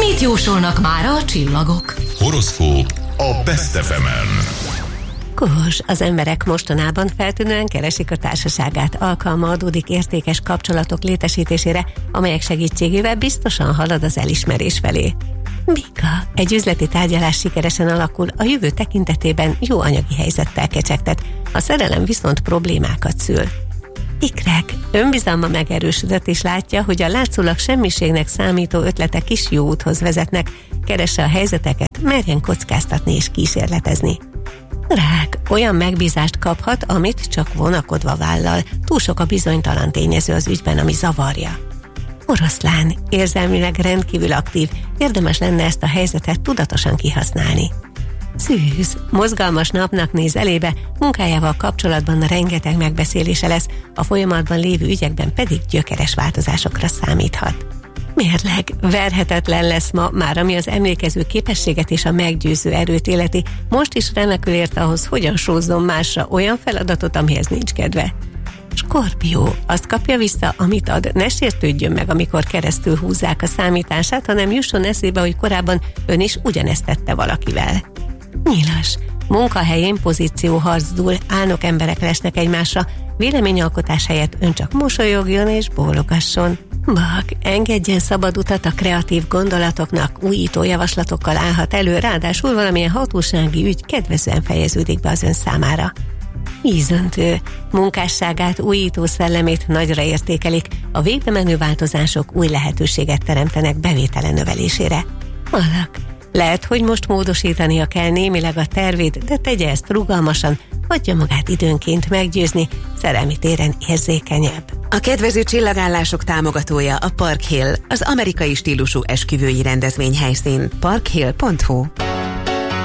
Mit jósolnak mára a csillagok? Horoszkóp a Best FM-en. Kós, az emberek mostanában feltűnően keresik a társaságát, alkalma adódik értékes kapcsolatok létesítésére, amelyek segítségével biztosan halad az elismerés felé. Bika, egy üzleti tárgyalás sikeresen alakul, a jövő tekintetében jó anyagi helyzettel kecsegtet, a szerelem viszont problémákat szül. Ikrek, önbizalma megerősödött és látja, hogy a látszólag semmiségnek számító ötletek is jó úthoz vezetnek, keresse a helyzeteket, merjen kockáztatni és kísérletezni. Rák, olyan megbízást kaphat, amit csak vonakodva vállal, túl sok a bizonytalan tényező az ügyben, ami zavarja. Oroszlán, érzelmileg rendkívül aktív, érdemes lenne ezt a helyzetet tudatosan kihasználni. Szűz, mozgalmas napnak néz elébe, munkájával kapcsolatban rengeteg megbeszélése lesz, a folyamatban lévő ügyekben pedig gyökeres változásokra számíthat. Mérleg, verhetetlen lesz ma, már ami az emlékező képességet és a meggyőző erőt illeti, most is remekül ért ahhoz, hogyan sózzon másra olyan feladatot, amihez nincs kedve. Skorpió, azt kapja vissza, amit ad, ne sértődjön meg, amikor keresztül húzzák a számítását, hanem jusson eszébe, hogy korábban ön is ugyanezt tette valakivel. Nyilas, munkahelyén pozícióharc dúl, álnok emberek lesnek egymásra, véleményalkotás helyett ön csak mosolyogjon és bólogasson. Bak, engedjen szabad utat a kreatív gondolatoknak, újító javaslatokkal állhat elő, ráadásul valamilyen hatósági ügy kedvezően fejeződik be az ön számára. Vízöntő, munkásságát, újító szellemét nagyra értékelik, a végbe menő változások új lehetőséget teremtenek bevétele növelésére. Alak, lehet, hogy most módosítania kell némileg a tervét, de tegye ezt rugalmasan, hagyja magát időnként meggyőzni, szerelmi téren érzékenyebb. A kedvező csillagállások támogatója a Park Hill, az amerikai stílusú esküvői rendezvényhelyszín. parkhill.hu